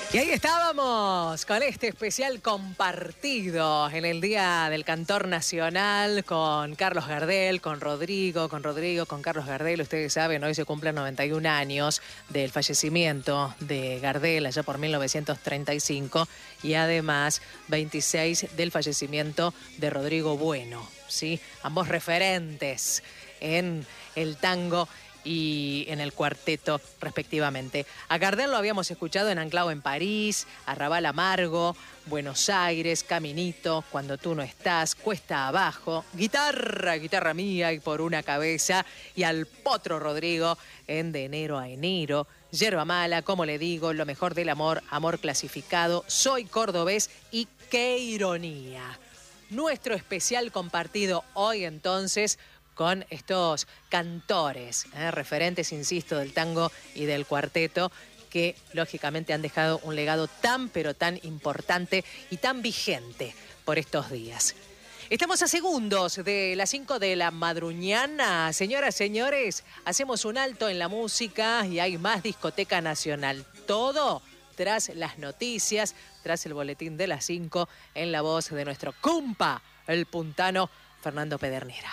Y ahí estábamos con este especial compartido en el Día del Cantor Nacional con Carlos Gardel, con Rodrigo, con Carlos Gardel. Ustedes saben, hoy se cumplen 91 años del fallecimiento de Gardel allá por 1935 y además 26 del fallecimiento de Rodrigo Bueno, ¿sí? Ambos referentes en el tango y en el cuarteto respectivamente. A Gardel lo habíamos escuchado en Anclao en París, Arrabal Amargo, Buenos Aires, Caminito, Cuando tú no estás, Cuesta abajo, Guitarra mía y Por una cabeza, y al Potro Rodrigo en De enero a enero, Yerba mala, Como le digo, Lo mejor del amor, Amor clasificado, Soy cordobés y Qué ironía. Nuestro especial compartido hoy entonces con estos cantores, referentes, insisto, del tango y del cuarteto, que lógicamente han dejado un legado tan, pero tan importante y tan vigente por estos días. Estamos a segundos de las 5 de la madruñana. Señoras, señores, hacemos un alto en la música y hay más Discoteca Nacional. Todo tras las noticias, tras el boletín de las 5, en la voz de nuestro compa, el puntano Fernando Pedernera.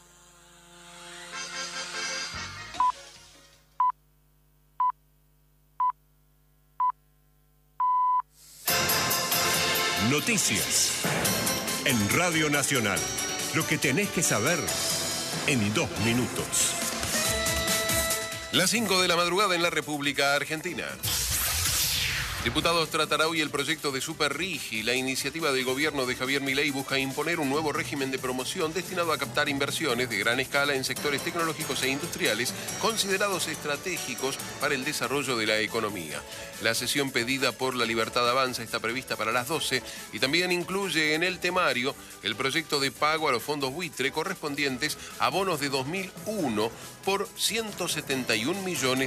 Noticias en Radio Nacional. Lo que tenés que saber en 2 minutos. Las 5 de la madrugada en la República Argentina. Diputados tratará hoy el proyecto de Superrigi. La iniciativa del gobierno de Javier Milei busca imponer un nuevo régimen de promoción destinado a captar inversiones de gran escala en sectores tecnológicos e industriales considerados estratégicos para el desarrollo de la economía. La sesión pedida por La Libertad Avanza está prevista para las 12 y también incluye en el temario el proyecto de pago a los fondos buitre correspondientes a bonos de 2001 por $171 millones.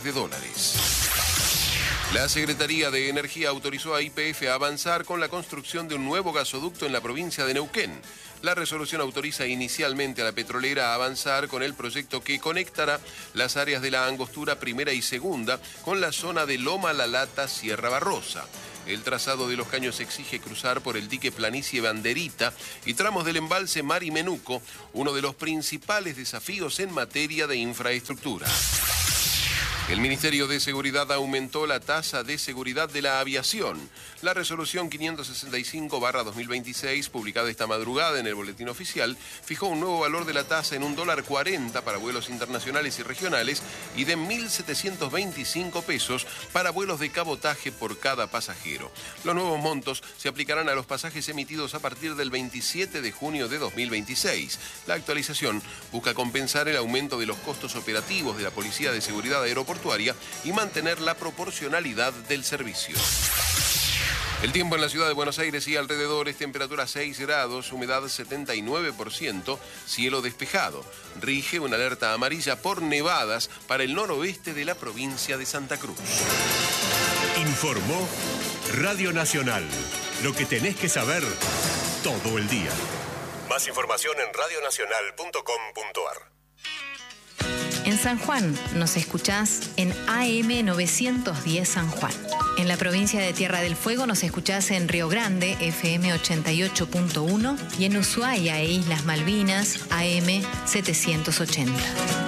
La Secretaría de Energía autorizó a YPF a avanzar con la construcción de un nuevo gasoducto en la provincia de Neuquén. La resolución autoriza inicialmente a la petrolera a avanzar con el proyecto que conectará las áreas de la Angostura Primera y Segunda con la zona de Loma La Lata, Sierra Barrosa. El trazado de los caños exige cruzar por el dique Planicie Banderita y tramos del embalse Mari Menuco, uno de los principales desafíos en materia de infraestructura. El Ministerio de Seguridad aumentó la tasa de seguridad de la aviación. La resolución 565/2026, publicada esta madrugada en el Boletín Oficial, fijó un nuevo valor de la tasa en $1.40 para vuelos internacionales y regionales y de 1.725 pesos para vuelos de cabotaje por cada pasajero. Los nuevos montos se aplicarán a los pasajes emitidos a partir del 27 de junio de 2026. La actualización busca compensar el aumento de los costos operativos de la Policía de Seguridad Aeroportuaria y mantener la proporcionalidad del servicio. El tiempo en la ciudad de Buenos Aires y alrededores: temperatura 6 grados, humedad 79%, cielo despejado. Rige una alerta amarilla por nevadas para el noroeste de la provincia de Santa Cruz. Informó Radio Nacional. Lo que tenés que saber todo el día. Más información en radionacional.com.ar. En San Juan nos escuchás en AM 910 San Juan. En la provincia de Tierra del Fuego nos escuchás en Río Grande, FM 88.1, y en Ushuaia e Islas Malvinas, AM 780.